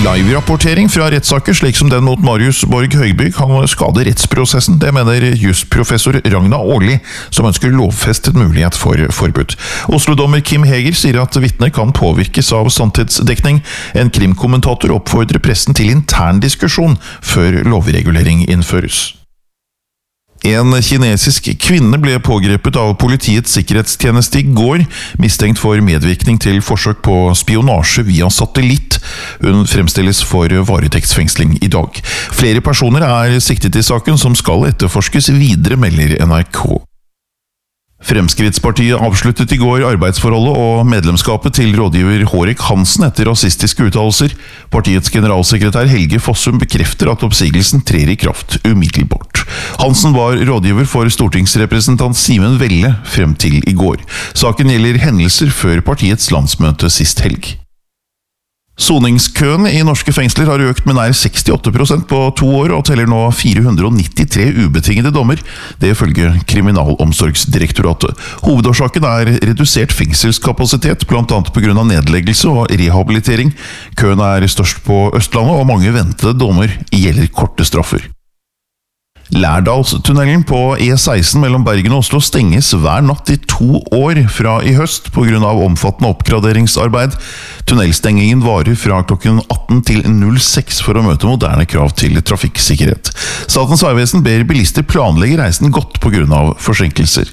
Live-rapportering fra rettssaker, slik som den mot Marius Borg Høgby, kan skade rettsprosessen. Det mener jusprofessor Ragna Årli, som ønsker lovfestet mulighet for forbud. Oslo-dommer Kim Heger sier at vitner kan påvirkes av sannhetsdekning. En krimkommentator oppfordrer pressen til intern diskusjon før lovregulering innføres. En kinesisk kvinne ble pågrepet av politiets sikkerhetstjeneste i går, mistenkt for medvirkning til forsøk på spionasje via satellitt. Hun fremstilles for varetektsfengsling i dag. Flere personer er siktet i saken som skal etterforskes videre, melder NRK. Fremskrittspartiet avsluttet i går arbeidsforholdet og medlemskapet til rådgiver Hårek Hansen etter rasistiske uttalelser. Partiets generalsekretær Helge Fossum bekrefter at oppsigelsen trer i kraft umiddelbart. Hansen var rådgiver for stortingsrepresentant Simen Velle frem til i går. Saken gjelder hendelser før partiets landsmøte sist helg. Soningskøen i norske fengsler har økt med nær 68% på 2 år og teller nå 493 ubetingede dommer, det følger Kriminalomsorgsdirektoratet. Hovedårsaken er redusert fengselskapasitet, blant annet på grunn av nedleggelse og rehabilitering. Køen er størst på Østlandet, og mange ventede dommer gjelder korte straffer. Lærdalstunnelen på E16 mellom Bergen og Oslo stenges hver natt i 2 år fra i høst på grunn av omfattende oppgraderingsarbeid. Tunnelstengingen varer fra klokken 18 til 06 for å møte moderne krav til trafikksikkerhet. Statens vegvesen ber bilister planlegge reisen godt på grunn av forsinkelser.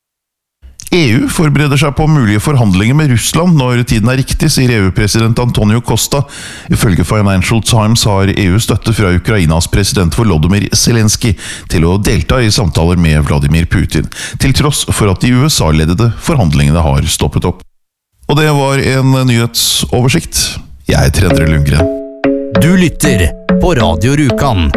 EU forbereder seg på mulige forhandlinger med Russland når tiden er riktig, sier EU-president Antonio Costa. Ifølge Financial Times har EU støtte fra Ukrainas president Volodymyr Zelensky til å delta i samtaler med Vladimir Putin, til tross for at de USA-ledede forhandlingene har stoppet opp. Og det var en nyhetsoversikt. Jeg heter Endre Lundgren. Du lytter på Radio Rjukan.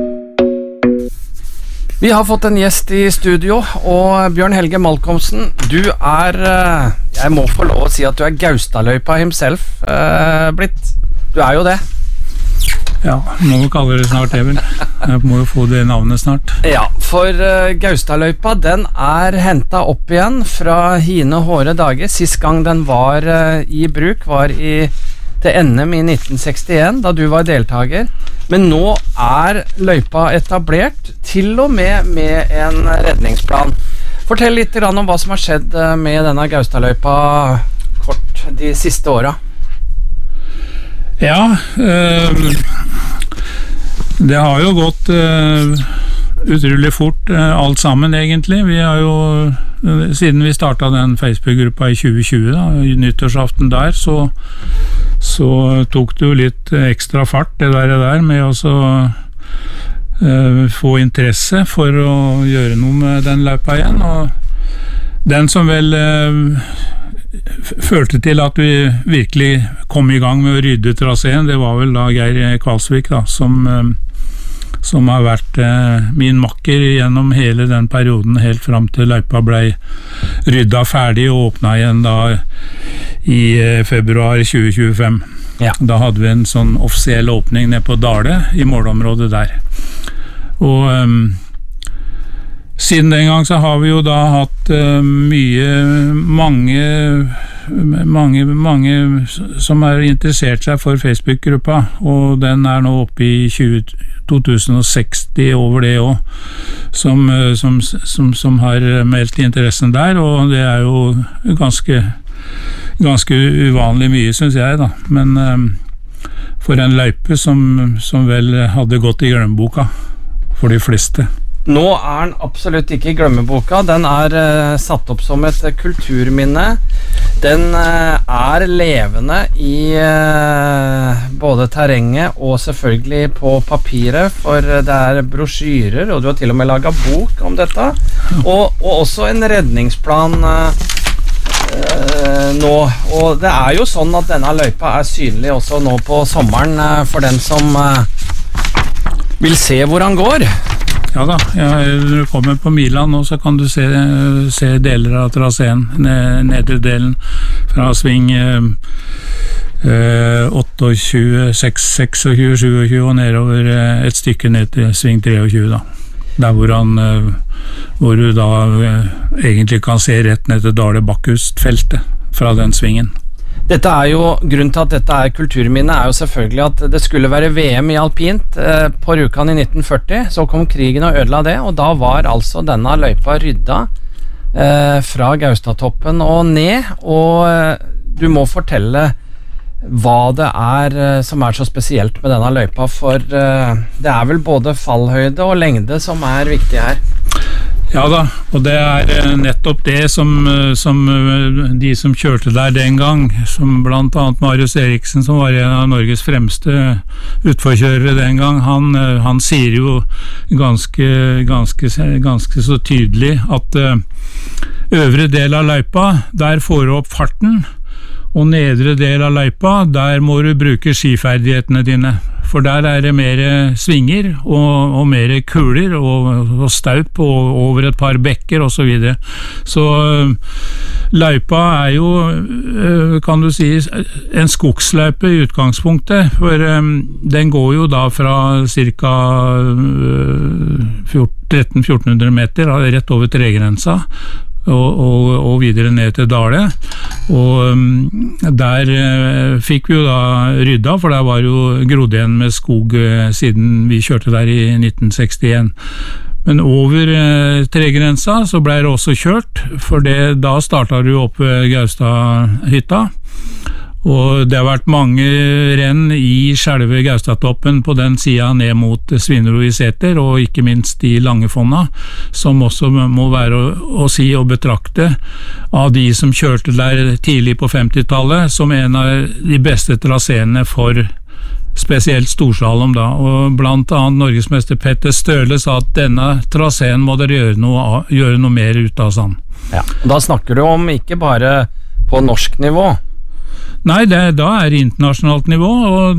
Vi har fått en gjest i studio, og Bjørn Helge Malcolmsen, du er, jeg må få lov å si at du er Gaustadløypa himself, blitt. Du er jo det. Ja, må jo kalle det snart, Even. Jeg må jo få det navnet snart. Ja, for Gaustadløypa, den er hentet opp igjen fra hine hårde dager. Sist gang den var i bruk var til NM i 1961, da du var deltager. Men nå er løypa etablert, til og med en redningsplan. Fortell litt om hva som har skjedd med denne Gaustadløypa kort de siste årene. Ja, det har jo gått utrolig fort alt sammen egentlig. Vi har jo, siden vi startet den Facebook-gruppa i 2020 da, i nyttårsaften der, så tok det jo litt ekstra fart det der med å få interesse for å gjøre noe med den løypa igjen, og den som vel følte til at vi virkelig kom i gang med å rydde traseen, det var vel da Geir Kvalsvik da, som har vært min makker gjennom hele den perioden helt fram til løypa ble rydda ferdig og åpnet igjen da i februar 2025. Ja. Da hadde vi en sånn offisiell åpning nede på Dale i målområdet der. Og siden den gang så har vi jo da hatt mange som har interessert seg for Facebook-gruppa, og den er nå oppe i 2060 over det også, som har meldt interessen der, og det er jo ganske uvanlig mye, synes jeg da, men for en løype som vel hadde gått i glemmeboka for de fleste. Nå er den absolutt ikke i glemmeboka, den er satt opp som et kulturminne. Den er levende i både terrenget og selvfølgelig på papiret, for det er brosjyrer, og du har til og med laget bok om dette, og også en redningsplan nå, og det er jo sånn at denne løypa er synlig også nå på sommeren for den som vil se hvor han går. Ja da, når du kommer på Milan nå, så kan du se deler av traseen, nedre delen fra sving 28, 26, 27 og nedover et stykke ned til sving 23 da. Der hvor du da egentlig kan se rett ned til Dale Bakkhustfeltet fra den svingen. Dette jo, grunnen til at dette kulturminne jo selvfølgelig at det skulle være VM i alpint på Rjukan i 1940, så kom krigen og ødela det, og da var altså denne løypa rydda fra Gaustatoppen og ned, og du må fortelle hva det som så spesielt med denne løypa, for det vel både fallhøyde og lengde som viktig her. Ja da, og det nettopp det som de som kjørte der den gang, som blant annet Marius Eriksen, som var en av Norges fremste utforkjørere den gang, han sier jo ganske så tydelig at øvre del av løypa, der får du opp farten, og nedre del av løypa, der må du bruke skiferdighetene dine. For der det mer svinger og mer kuler og staup over et par bekker og så videre. Så løypa jo, kan du si, en skogsløype i utgangspunktet, for den går jo da fra ca. 1300-1400 meter, rett over tregrensa, og videre ned til Dale, og der fikk vi jo da rydda, for der var jo grodd igjen med skog siden vi kjørte der i 1961. Men over tregrensa så ble det også kjørt, for da startet du opp Gaustadhytta, og det har vært mange renn i selve Gaustatoppen på den siden ned mot Svinero i Sæter, og ikke minst i Langefonna, som også må være å si og betrakte av de som kjørte der tidlig på 50-tallet, som en av de beste traseene for spesielt storslalom da, og blant annet Norgesmester Petter Støle sa at denne traseen må dere gjøre noe mer ut av sånn. Ja, da snakker du om ikke bare på norsk nivå. Nei, da det internasjonalt nivå, og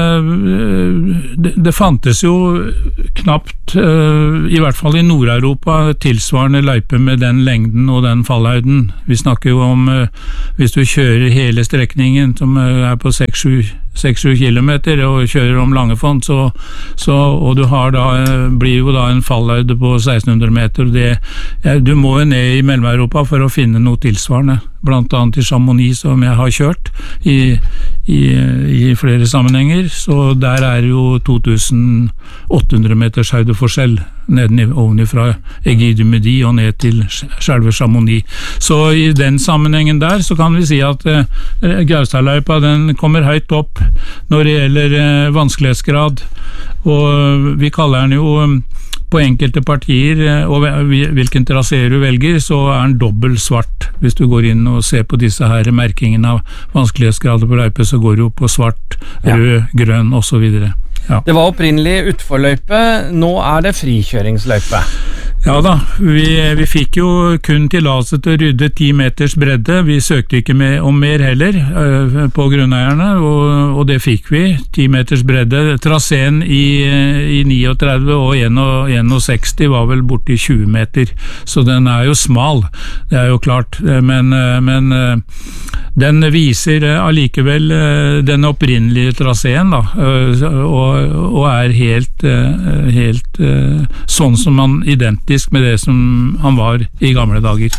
det fantes jo knapt, i hvert fall i Nord-Europa, tilsvarende løype med den lengden og den fallhøyden. Vi snakker jo om, hvis du kjører hele strekningen, som på 6-7 kilometer, og kjører om Langefond, og du har blir jo da en fallhøyde på 1600 meter, du må jo ned i Mellom-Europa for å finne noe tilsvarende, blant annet i Chamonix, som jeg har kjørt i flere sammenhenger, så der jo 2800 meters høydeforskjell ovenifra Egide-Midi og ned til selve Chamonix. Så i den sammenhengen der så kan vi si at Gaustadløypa den kommer høyt opp når det gjelder vanskelighetsgrad, og vi kaller den jo på enkelte partier, og hvilken trasé du velger, så den dobbelt svart. Hvis du går inn og ser på disse her merkingene av vanskelighetsgrader på løype, så går det jo på svart, rød, grønn og så videre. Ja. Det var opprinnelig utforløype, nå det frikjøringsløype. Ja da, vi fikk jo kun tillatelse til å rydde 10 meters bredde, vi søkte ikke om mer heller på grunneierne, og det fikk vi, 10 meters bredde. Traseen i 39 og 61 var vel borte i 20 meter, så den jo smal, det jo klart, men den viser allikevel den opprinnelige traseen da, og helt sånn som man identisk med det som han var i gamle dager.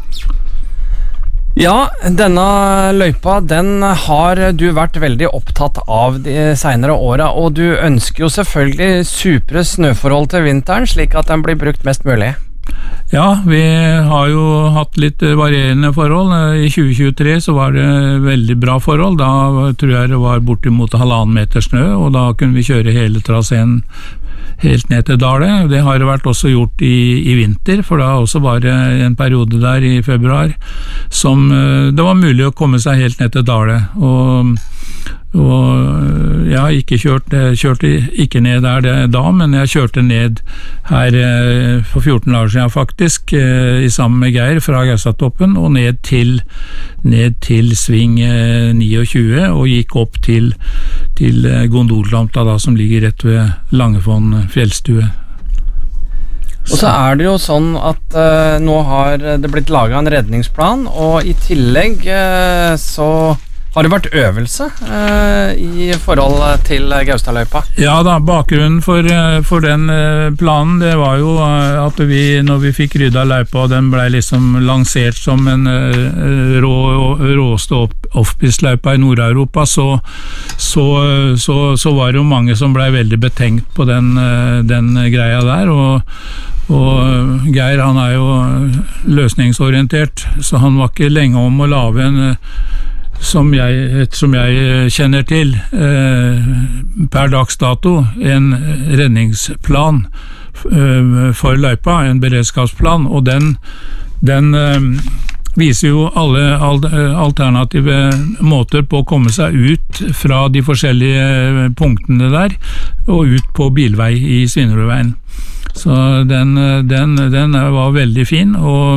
Ja, denne løypa, den har du vært veldig opptatt av de senere årene, og du ønsker jo selvfølgelig supre snøforhold til vinteren, slik at den blir brukt mest mulig. Ja, vi har jo hatt litt varierende forhold. I 2023 så var det veldig bra forhold. Da tror jeg det var bortimot 1,5 meter snø, og da kunne vi kjøre hele traseen helt ned til Dale. Det har det vært også gjort i vinter, for da også var det en periode der i februar som det var mulig å komme seg helt ned til Dale, og jeg har ikke kjørte ikke ned der da, men jeg kjørte ned her for 14 år siden faktisk, sammen med Geir fra Gaustatoppen, og ned til sving 29, og gikk opp til Gondollamta da, som ligger rett ved Langefond fjellstue. Og så det jo sånn at nå har det blitt laget en redningsplan, og i tillegg så Har det vært øvelse i forhold til Gaustadløypa? Ja da, bakgrunnen for den planen, det var jo at når vi fikk rydda løypa, og den ble liksom lansert som en råste offpist-løypa i Nord-Europa, så var det jo mange som ble veldig betenkt på den greia der, og Geir, han er jo løsningsorientert, så han var ikke lenge om å lage en som jeg kjenner til, per dags dato, en redningsplan for løypa, en beredskapsplan, og den viser jo alle alternative måter på å komme seg ut fra de forskjellige punktene der, og ut på bilvei i Svinerudveien. Så den var veldig fin,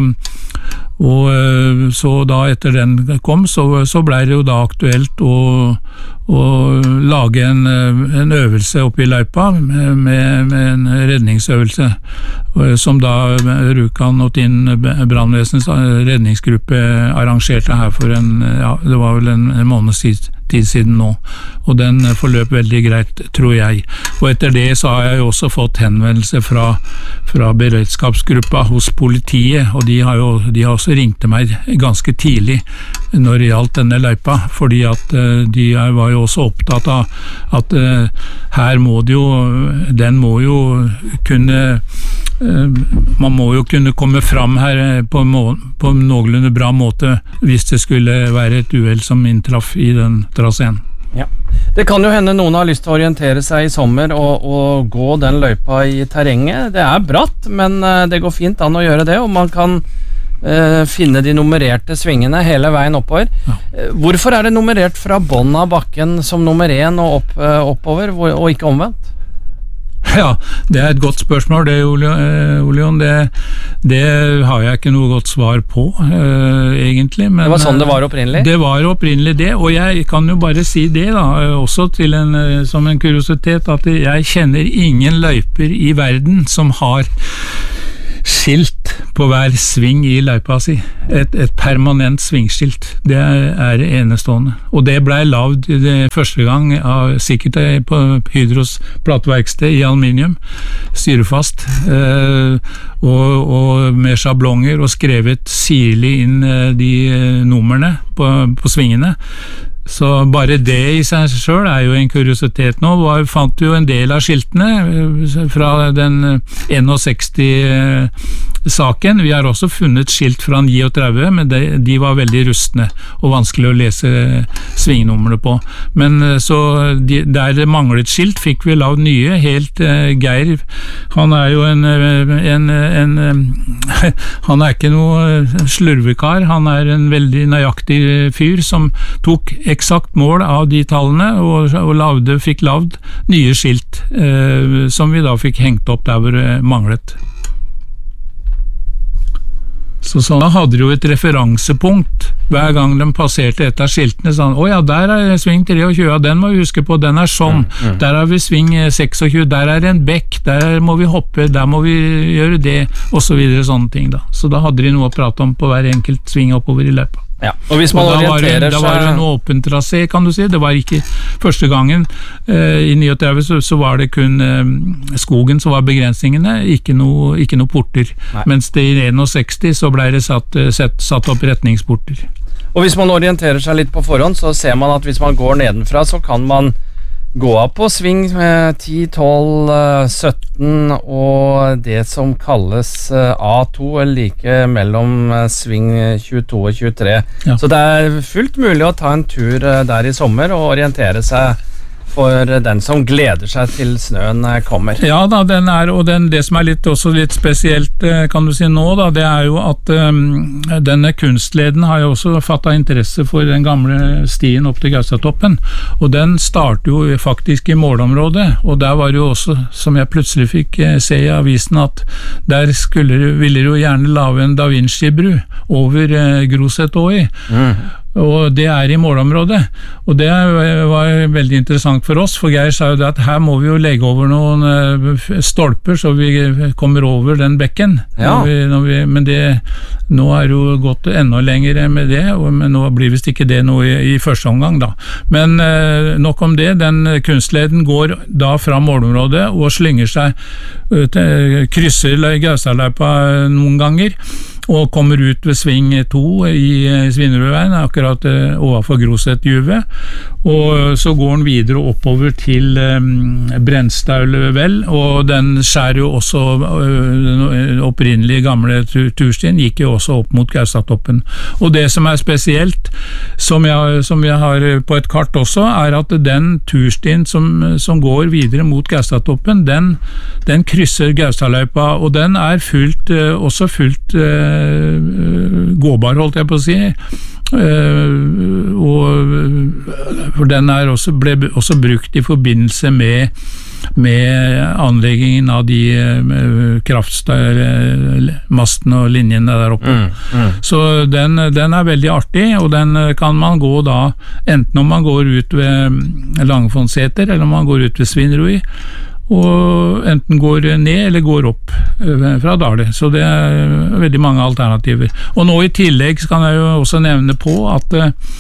og så da etter den kom, så ble det jo da aktuelt å lage en øvelse oppe i løypa med en redningsøvelse, som da Rjukan og Tinn brannvesens redningsgruppe arrangerte her for det var vel en måneds tid siden nå, og den forløp veldig greit, tror jeg. Og etter det så har jeg jo også fått henvendelse fra beredskapsgruppa hos politiet, og de har også ringt til meg ganske tidlig når det gjaldt denne løypa, fordi at de var jo også opptatt av at her den må jo kunne man må jo kunne komme fram her på en noenlunde bra måte hvis det skulle være et uhell som inntraff i den traseen. Ja. Det kan jo hende noen har lyst til å orientere seg i sommer og gå den løypa i terrenget. Det er bratt, men det går fint an å gjøre det, og man kan finne de nummererte svingene hele veien oppover. Ja. Hvorfor er det nummerert fra bånn av bakken som nummer 1 og oppover, og ikke omvendt? Ja, det er et godt spørsmål det, Olion. Det har jeg ikke noe godt svar på, egentlig. Men, det var sånn det var opprinnelig? Det var opprinnelig det, og jeg kan jo bare si det da, også som en kuriositet, at jeg kjenner ingen løyper i verden som har skilt på hver sving i løypa si. Et permanent svingskilt. Det er enestående. Og det ble lavd første gang sikkert på Hydros plateverksted i aluminium, syrefast, og med sjablonger, og skrevet sirlig inn de numrene på svingene. Så bare det i seg selv er jo en kuriositet nå. Vi fant jo en del av skiltene fra den 61-saken. Vi har også funnet skilt fra 39, men de var veldig rustne og vanskelig å lese svingnumrene på. Men så der det manglet skilt, fikk vi lavd nye. Helt Geir, han er jo han er ikke noe slurvekar, han er en veldig nøyaktig fyr som tok eksakt mål av de tallene, og fikk lavd nye skilt, som vi da fikk hengt opp der hvor det manglet. Så da hadde de jo et referansepunkt hver gang de passerte et av skiltene, sånn, ja, der er sving 23, den må vi huske på, den er sånn, der har vi sving 26, der er en bekk, der må vi hoppe, der må vi gjøre det, og så videre, sånne ting da. Så da hadde de noe å prate om på hver enkelt sving oppover i løypa. Ja, og hvis man orienterer seg... Da var det en åpen trasé, kan du si. Det var ikke første gangen. I 39 så var det kun skogen som var begrensningene, ikke noe porter. Nei. Mens det i 61 så ble det satt opp retningsporter. Og hvis man orienterer seg litt på forhånd, så ser man at hvis man går nedenfra, så kan man gå av på sving 10, 12, 17 og det som kalles A2, eller like mellom sving 22 og 23. Ja. Så det er fullt mulig å ta en tur der i sommer og orientere seg for den som gleder seg til snøen kommer. Ja da, det som er også litt spesielt, kan du si nå da, det er jo at denne kunstleden har jo også fattet interesse for den gamle stien opp til Gaustatoppen, og den starter jo faktisk i målområdet, og der var det jo også, som jeg plutselig fikk se i avisen, at der ville de jo gjerne lave en Da Vinci-bru over Grosetåi. Og det i målområdet, og det var veldig interessant for oss, for Geir sa jo det at her må vi jo legge over noen stolper så vi kommer over den bekken. Ja. Men nå det jo gått enda lenger med det, men nå blir visst ikke det noe i første omgang da. Men nok om det, den kunstleden går da fra målområdet og slynger seg, krysser Gaustadløypa noen ganger, og kommer ut ved sving 2 i Svinnerudveien, akkurat overfor Grosetjuvet, og så går den videre oppover til Brennstaulvel, og den skjærer jo også, den opprinnelige gamle turstien gikk jo også opp mot Gaustatoppen. Og det som spesielt, som jeg har på et kart også, at den turstien som går videre mot Gaustatoppen, den krysser Gaustadløypa, og den også fullt gåbar, holdt jeg på å si, for den ble også brukt i forbindelse med anleggingen av de kraftmastene og linjene der oppe. Så den veldig artig, og den kan man gå da, enten om man går ut ved Langefonsseter, eller om man går ut ved Svinnerud, og enten går ned eller går opp fra Dale, så det veldig mange alternativer. Og nå i tillegg kan jeg jo også nevne på at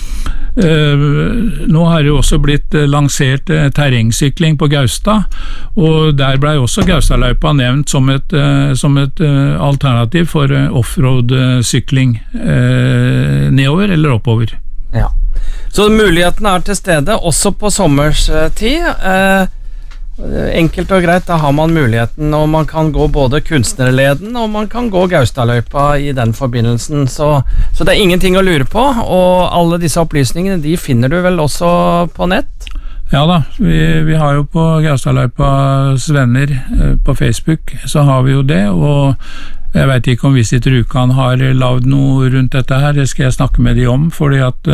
nå har det jo også blitt lansert terrengsykling på Gaustad, og der ble også Gaustadløypa nevnt som et alternativ for offroad-sykling nedover eller oppover. Ja. Så muligheten til stede også på sommerstid. Enkelt og greit, da har man muligheten, og man kan gå både kunstnerleden og man kan gå Gaustadløypa i den forbindelsen, så det ingenting å lure på, og alle disse opplysningene de finner du vel også på nett? Ja da, vi har jo på Gaustadløypas venner på Facebook, så har vi jo det, og jeg vet ikke om Visit Rjukan har lavet noe rundt dette her, det skal jeg snakke med de om, fordi at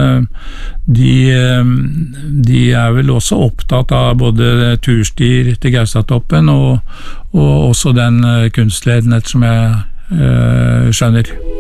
de vel også opptatt av både turstier til Gaustatoppen og også den kunstleden, som jeg skjønner.